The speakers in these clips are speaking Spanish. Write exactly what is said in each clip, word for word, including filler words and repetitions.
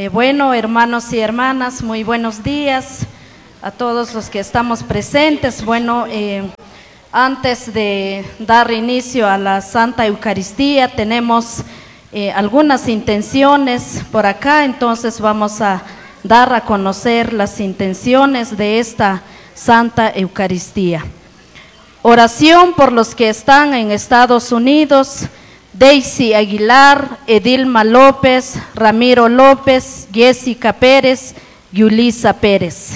Eh, bueno, hermanos y hermanas, muy buenos días a todos los que estamos presentes. Bueno, eh, antes de dar inicio a la Santa Eucaristía, tenemos eh, algunas intenciones por acá, entonces vamos a dar a conocer las intenciones de esta Santa Eucaristía. Oración por los que están en Estados Unidos: Daisy Aguilar, Edilma López, Ramiro López, Jessica Pérez, Yulisa Pérez.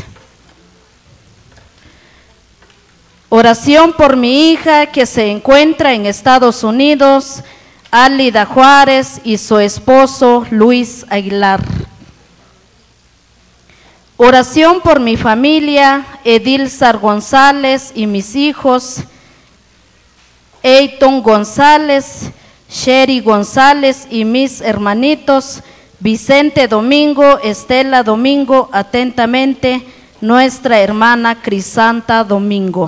Oración por mi hija que se encuentra en Estados Unidos, Álida Juárez, y su esposo Luis Aguilar. Oración por mi familia, Edilzar González y mis hijos, Eiton González, Sherry González y mis hermanitos, Vicente Domingo, Estela Domingo, atentamente, nuestra hermana Crisanta Domingo.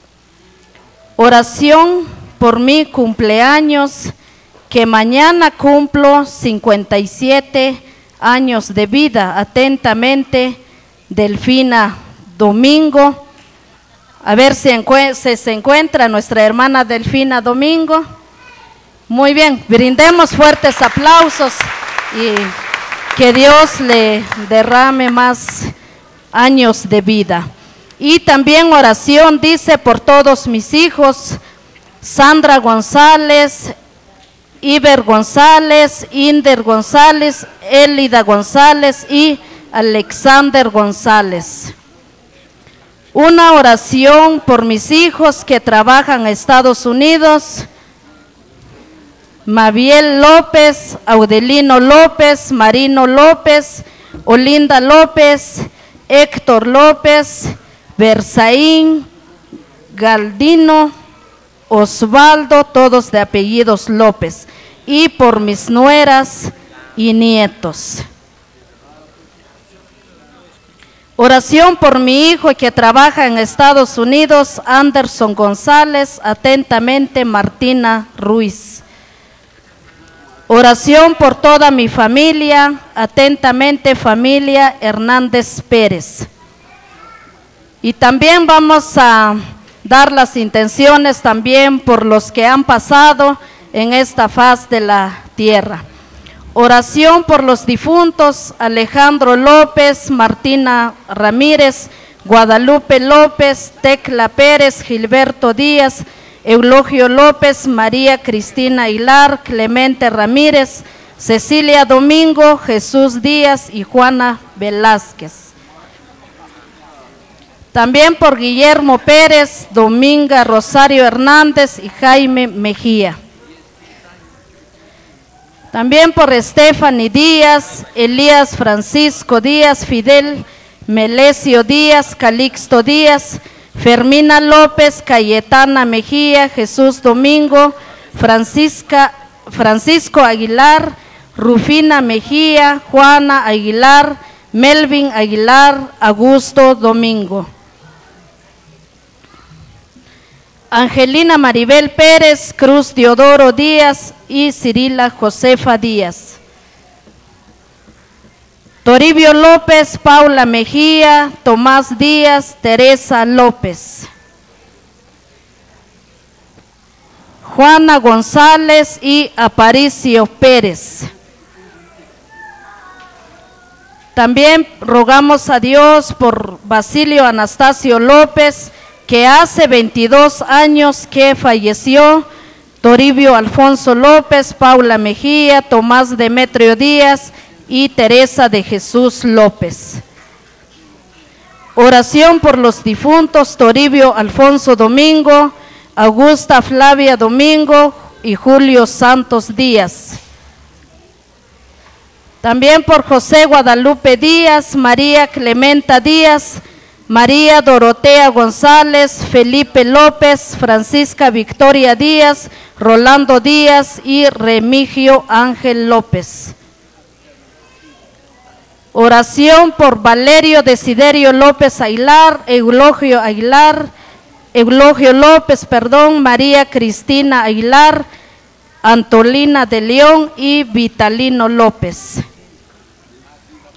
Oración por mi cumpleaños, que mañana cumplo cincuenta y siete años de vida, atentamente, Delfina Domingo. A ver si se, se encuentra nuestra hermana Delfina Domingo. Muy bien, brindemos fuertes aplausos y que Dios le derrame más años de vida. Y también oración, dice, por todos mis hijos: Sandra González, Iber González, Inder González, Elida González y Alexander González. Una oración por mis hijos que trabajan en Estados Unidos: Mabiel López, Audelino López, Marino López, Olinda López, Héctor López, Berzaín, Galdino, Osvaldo, todos de apellidos López, y por mis nueras y nietos. Oración por mi hijo que trabaja en Estados Unidos, Anderson González, atentamente, Martina Ruiz. Oración por toda mi familia, atentamente, familia Hernández Pérez. Y también vamos a dar las intenciones también por los que han pasado en esta faz de la tierra. Oración por los difuntos: Alejandro López, Martina Ramírez, Guadalupe López, Tecla Pérez, Gilberto Díaz, Eulogio López, María Cristina Hilar, Clemente Ramírez, Cecilia Domingo, Jesús Díaz y Juana Velázquez. También por Guillermo Pérez, Dominga Rosario Hernández y Jaime Mejía. También por Stephanie Díaz, Elías Francisco Díaz, Fidel Melesio Díaz, Calixto Díaz, Fermina López, Cayetana Mejía, Jesús Domingo, Francisca, Francisco Aguilar, Rufina Mejía, Juana Aguilar, Melvin Aguilar, Augusto Domingo. Angelina Maribel Pérez, Cruz Diodoro Díaz y Cirila Josefa Díaz. Toribio López, Paula Mejía, Tomás Díaz, Teresa López. Juana González y Aparicio Pérez. También rogamos a Dios por Basilio Anastasio López, que hace veintidós años que falleció, Toribio Alfonso López, Paula Mejía, Tomás Demetrio Díaz y Teresa de Jesús López. Oración por los difuntos: Toribio Alfonso Domingo, Augusta Flavia Domingo y Julio Santos Díaz. También por José Guadalupe Díaz, María Clementa Díaz, María Dorotea González, Felipe López, Francisca Victoria Díaz, Rolando Díaz y Remigio Ángel López. Oración por Valerio Desiderio López Aguilar, Eulogio Aguilar, Eulogio López, perdón, María Cristina Aguilar, Antolina de León y Vitalino López.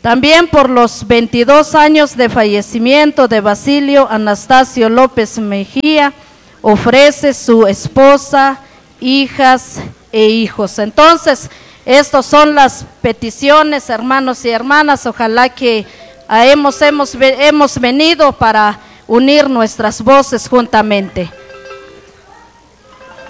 También por los veintidós años de fallecimiento de Basilio Anastasio López Mejía, ofrece su esposa, hijas e hijos. Entonces, estas son las peticiones, hermanos y hermanas. Ojalá que hemos, hemos, hemos venido para unir nuestras voces juntamente.